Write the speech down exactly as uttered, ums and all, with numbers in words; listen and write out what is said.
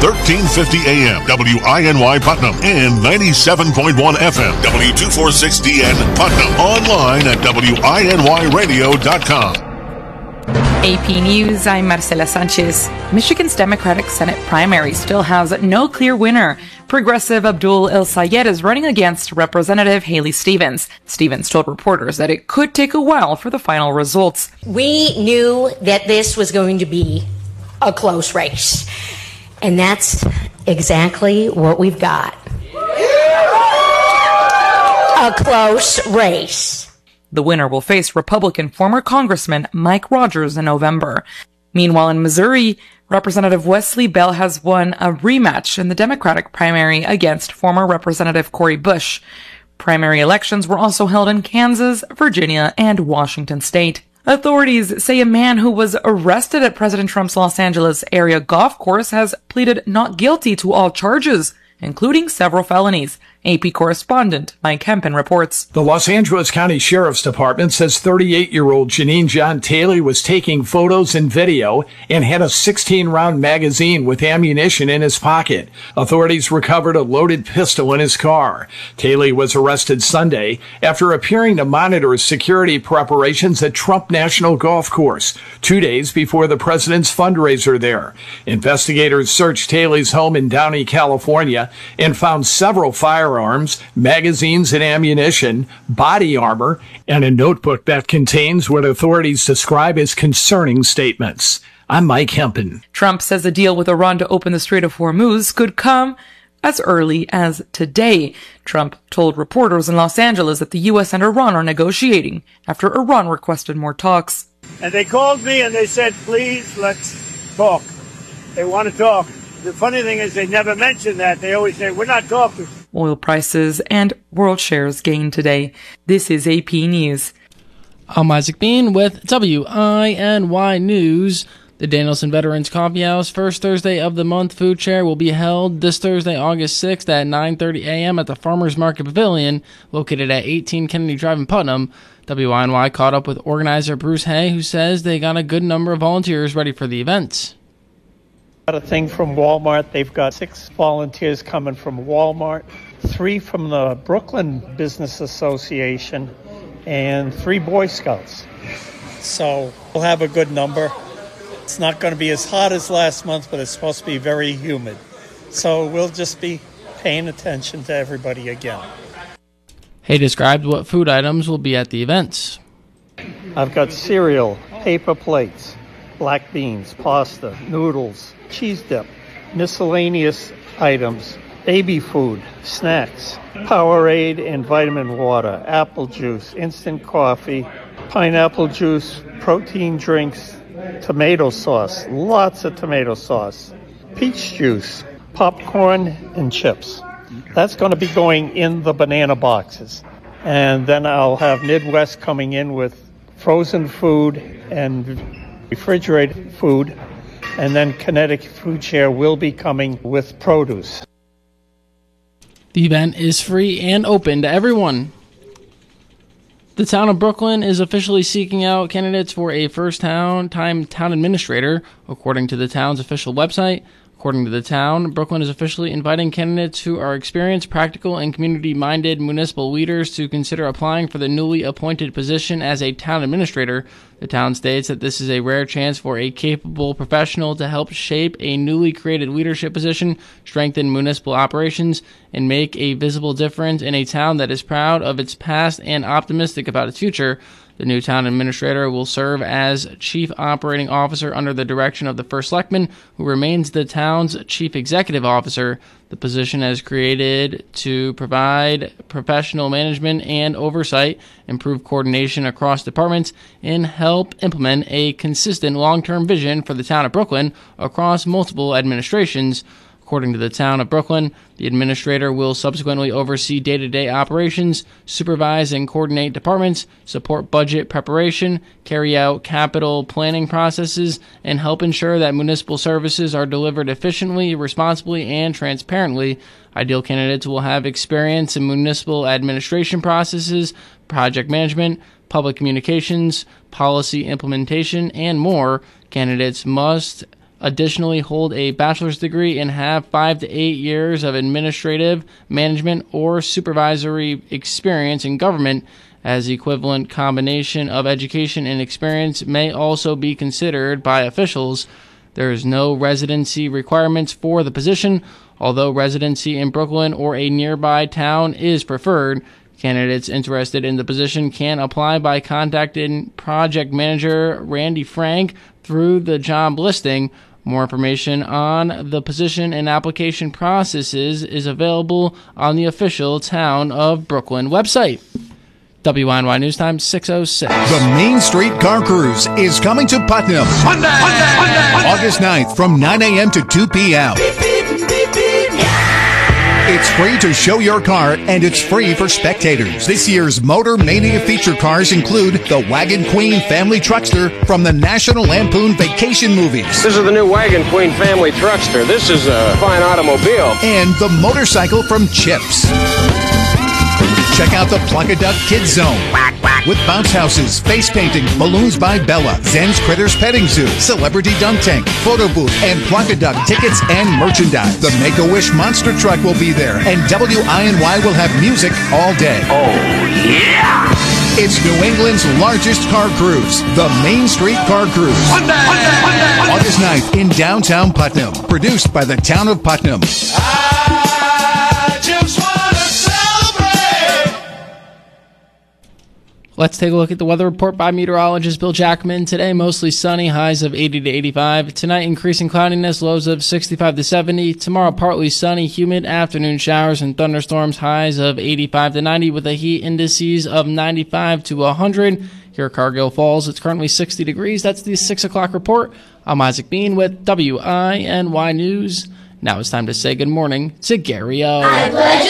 thirteen fifty A M, W I N Y Putnam, and ninety-seven point one F M, W two forty-six D N Putnam. Online at W I N Y radio dot com. A P News, I'm Marcela Sanchez. Michigan's Democratic Senate primary still has no clear winner. Progressive Abdul El-Sayed is running against Representative Haley Stevens. Stevens told reporters that it could take a while for the final results. We knew that this was going to be a close race, and that's exactly what we've got. A close race. The winner will face Republican former Congressman Mike Rogers in November. Meanwhile, in Missouri, Representative Wesley Bell has won a rematch in the Democratic primary against former Representative Cori Bush. Primary elections were also held in Kansas, Virginia, and Washington state. Authorities say a man who was arrested at President Trump's Los Angeles area golf course has pleaded not guilty to all charges, including several felonies. A P correspondent Mike Hempen reports. The Los Angeles County Sheriff's Department says thirty-eight-year-old Janine John Taylor was taking photos and video and had a sixteen-round magazine with ammunition in his pocket. Authorities recovered a loaded pistol in his car. Taylor was arrested Sunday after appearing to monitor security preparations at Trump National Golf Course, two days before the president's fundraiser there. Investigators searched Taylor's home in Downey, California, and found several firearms. Firearms, magazines and ammunition, body armor, and a notebook that contains what authorities describe as concerning statements. I'm Mike Hempen. Trump says a deal with Iran to open the Strait of Hormuz could come as early as today. Trump told reporters in Los Angeles that the U S and Iran are negotiating after Iran requested more talks. And they called me and they said, please, let's talk. They want to talk. The funny thing is they never mention that. They always say, we're not talking. Oil prices and world shares gained today. This is A P News. I'm Isaac Bean with W I N Y News. The Danielson Veterans Coffee House First Thursday of the Month food share will be held this Thursday, August sixth at nine thirty a.m. at the Farmers Market Pavilion, located at eighteen Kennedy Drive in Putnam. W I N Y caught up with organizer Bruce Hay, who says they got a good number of volunteers ready for the event. Got a thing from Walmart. They've got six volunteers coming from Walmart, three from the Brooklyn Business Association, and three Boy Scouts. So we'll have a good number. It's not going to be as hot as last month, but it's supposed to be very humid. So we'll just be paying attention to everybody again. Hay described what food items will be at the events. I've got cereal, paper plates, black beans, pasta, noodles, cheese dip, miscellaneous items, baby food, snacks, Powerade and vitamin water, apple juice, instant coffee, pineapple juice, protein drinks, tomato sauce, lots of tomato sauce, peach juice, popcorn, and chips. That's going to be going in the banana boxes. And then I'll have Midwest coming in with frozen food and refrigerated food. And then Kinetic Food Share will be coming with produce. The event is free and open to everyone. The town of Brooklyn is officially seeking out candidates for a first-time town administrator, according to the town's official website. According to the town, Brooklyn is officially inviting candidates who are experienced, practical, and community-minded municipal leaders to consider applying for the newly appointed position as a town administrator. The town states that this is a rare chance for a capable professional to help shape a newly created leadership position, strengthen municipal operations, and make a visible difference in a town that is proud of its past and optimistic about its future. The new town administrator will serve as chief operating officer under the direction of the first selectman, who remains the town's chief executive officer. The position is created to provide professional management and oversight, improve coordination across departments, and help implement a consistent long-term vision for the town of Brooklyn across multiple administrations. According to the town of Brooklyn, the administrator will subsequently oversee day-to-day operations, supervise and coordinate departments, support budget preparation, carry out capital planning processes, and help ensure that municipal services are delivered efficiently, responsibly, and transparently. Ideal candidates will have experience in municipal administration processes, project management, public communications, policy implementation, and more. Candidates must additionally hold a bachelor's degree and have five to eight years of administrative, management, or supervisory experience in government as the equivalent combination of education and experience may also be considered by officials. There is no residency requirements for the position, although residency in Brooklyn or a nearby town is preferred. Candidates interested in the position can apply by contacting project manager Randy Frank through the job listing. More information on the position and application processes is available on the official Town of Brooklyn website. W I N Y News Time, six oh six. The Main Street Car Cruise is coming to Putnam. Monday, Monday, Monday. August ninth from nine a.m. to two p.m. Beep, beep, beep, beep. Yeah! It's free to show your car, and it's free for spectators. This year's Motor Mania feature cars include the Wagon Queen Family Truckster from the National Lampoon Vacation movies. This is the new Wagon Queen Family Truckster. This is a fine automobile. And the motorcycle from Chips. Check out the Plunkaduck Kids Zone with bounce houses, face painting, balloons by Bella, Zen's Critters Petting Zoo, Celebrity Dunk Tank, photo booth, and Plunkaduck tickets and merchandise. The Make-A-Wish Monster Truck will be there, and W I N Y will have music all day. Oh, yeah! It's New England's largest car cruise, the Main Street Car Cruise. Monday, Monday, Monday. August ninth in downtown Putnam. Produced by the Town of Putnam. I just want to celebrate. Let's take a look at the weather report by meteorologist Bill Jackman. Today, mostly sunny, highs of eighty to eighty-five. Tonight, increasing cloudiness, lows of sixty-five to seventy. Tomorrow, partly sunny, humid afternoon showers and thunderstorms, highs of eighty-five to ninety with the heat indices of ninety-five to one hundred. Here at Cargill Falls, it's currently sixty degrees. That's the six o'clock report. I'm Isaac Bean with W I N Y News. Now it's time to say good morning to Gary O.